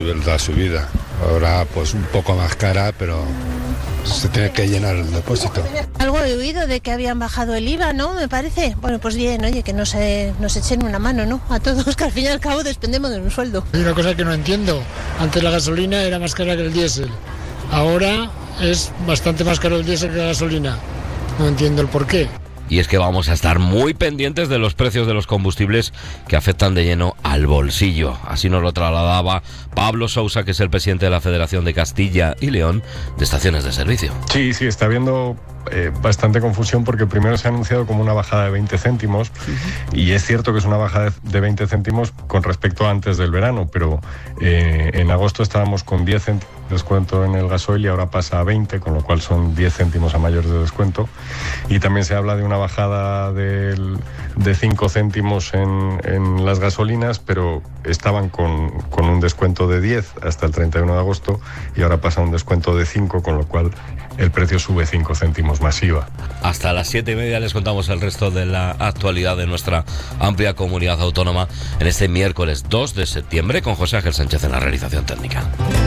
La subida, ahora pues un poco más cara, pero se tiene que llenar el depósito. Algo he oído de que habían bajado el IVA, ¿no? Me parece. Bueno, pues bien, oye, que nos echen una mano, ¿no? A todos, que al fin y al cabo dependemos de un sueldo. Hay una cosa que no entiendo. Antes la gasolina era más cara que el diésel. Ahora es bastante más caro el diésel que la gasolina. No entiendo el porqué. Y es que vamos a estar muy pendientes de los precios de los combustibles que afectan de lleno al bolsillo. Así nos lo trasladaba Pablo Sousa, que es el presidente de la Federación de Castilla y León de Estaciones de Servicio. Sí, está habiendo bastante confusión porque primero se ha anunciado como una bajada de 20 céntimos y es cierto que es una bajada de 20 céntimos con respecto a antes del verano, pero en agosto estábamos con 10 céntimos de descuento en el gasoil y ahora pasa a 20, con lo cual son 10 céntimos a mayor de descuento. Y también se habla de una bajada de 5 céntimos en las gasolinas, pero estaban con un descuento de 10 hasta el 31 de agosto y ahora pasa a un descuento de 5, con lo cual el precio sube 5 céntimos más IVA. Hasta las 7:30 les contamos el resto de la actualidad de nuestra amplia comunidad autónoma en este miércoles 2 de septiembre con José Ángel Sánchez en la realización técnica.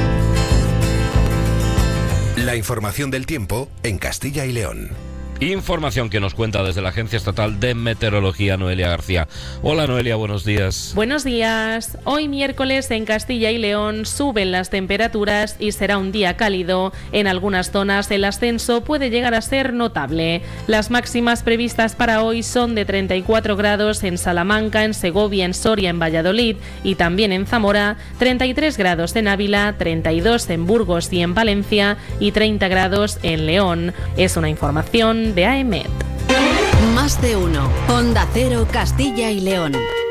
La información del tiempo en Castilla y León. Información que nos cuenta desde la Agencia Estatal de Meteorología, Noelia García. Hola Noelia, buenos días. Buenos días. Hoy miércoles en Castilla y León suben las temperaturas y será un día cálido. En algunas zonas el ascenso puede llegar a ser notable. Las máximas previstas para hoy son de 34 grados en Salamanca, en Segovia, en Soria, en Valladolid y también en Zamora, 33 grados en Ávila, 32 en Burgos y en Valencia y 30 grados en León. Es una información de AEMET. Más de uno. Onda Cero, Castilla y León.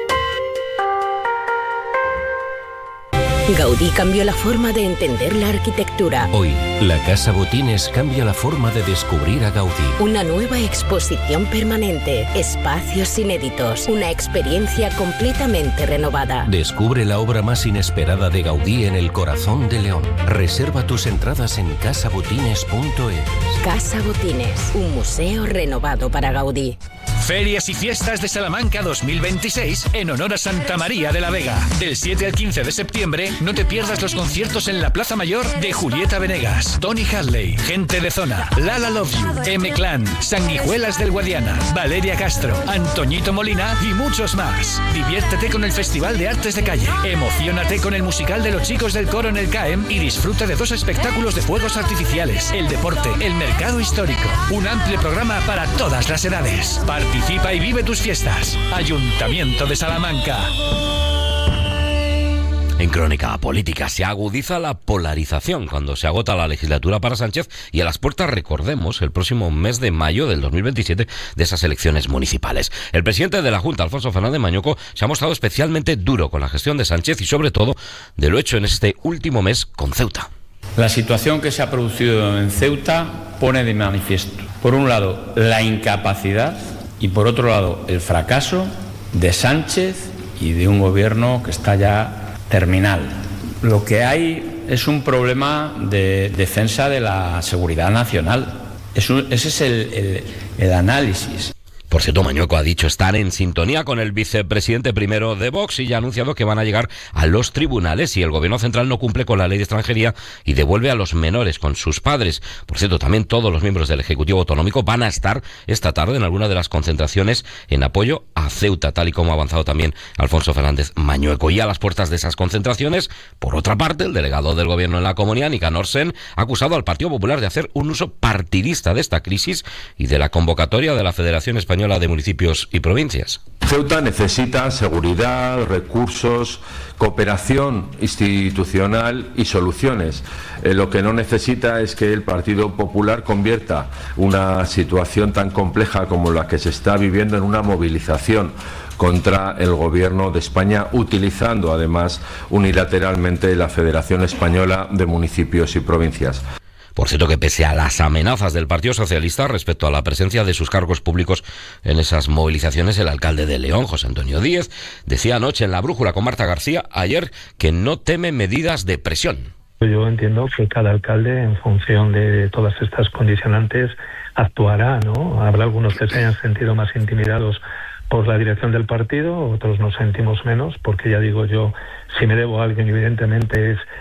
Gaudí cambió la forma de entender la arquitectura. Hoy, la Casa Botines cambia la forma de descubrir a Gaudí. Una nueva exposición permanente, espacios inéditos, una experiencia completamente renovada. Descubre la obra más inesperada de Gaudí en el corazón de León. Reserva tus entradas en casabotines.es. Casa Botines, un museo renovado para Gaudí. Ferias y Fiestas de Salamanca 2026 en honor a Santa María de la Vega. Del 7 al 15 de septiembre no te pierdas los conciertos en la Plaza Mayor de Julieta Venegas, Tony Hadley, Gente de Zona, Lala Love You, M-Clan, Sanguijuelas del Guadiana, Valeria Castro, Antoñito Molina y muchos más. Diviértete con el Festival de Artes de Calle, emociónate con el musical de los chicos del coro en el CAEM y disfruta de 2 espectáculos de fuegos artificiales, el deporte, el mercado histórico. Un amplio programa para todas las edades. Participa y vive tus fiestas. Ayuntamiento de Salamanca. En Crónica Política se agudiza la polarización cuando se agota la legislatura para Sánchez y a las puertas, recordemos, el próximo mes de mayo del 2027 de esas elecciones municipales. El presidente de la Junta, Alfonso Fernández Mañueco, se ha mostrado especialmente duro con la gestión de Sánchez y sobre todo de lo hecho en este último mes con Ceuta. La situación que se ha producido en Ceuta pone de manifiesto, por un lado, la incapacidad y por otro lado, el fracaso de Sánchez y de un gobierno que está ya terminal. Lo que hay es un problema de defensa de la seguridad nacional. Ese es el análisis. Por cierto, Mañueco ha dicho estar en sintonía con el vicepresidente primero de Vox y ya ha anunciado que van a llegar a los tribunales si el gobierno central no cumple con la ley de extranjería y devuelve a los menores con sus padres. Por cierto, también todos los miembros del Ejecutivo Autonómico van a estar esta tarde en alguna de las concentraciones en apoyo a Ceuta, tal y como ha avanzado también Alfonso Fernández Mañueco. Y a las puertas de esas concentraciones, por otra parte, el delegado del gobierno en la comunidad, Nicanor Sen, ha acusado al Partido Popular de hacer un uso partidista de esta crisis y de la convocatoria de la Federación Española de Municipios y Provincias. Ceuta necesita seguridad, recursos, cooperación institucional y soluciones. Lo que no necesita es que el Partido Popular convierta una situación tan compleja como la que se está viviendo en una movilización contra el gobierno de España, utilizando además unilateralmente la Federación Española de Municipios y Provincias. Por cierto que pese a las amenazas del Partido Socialista respecto a la presencia de sus cargos públicos en esas movilizaciones, el alcalde de León, José Antonio Díez, decía anoche en La Brújula con Marta García, ayer, que no teme medidas de presión. Yo entiendo que cada alcalde, en función de todas estas condicionantes, actuará, ¿no? Habrá algunos que se hayan sentido más intimidados por la dirección del partido, otros nos sentimos menos, porque ya digo yo, si me debo a alguien, evidentemente es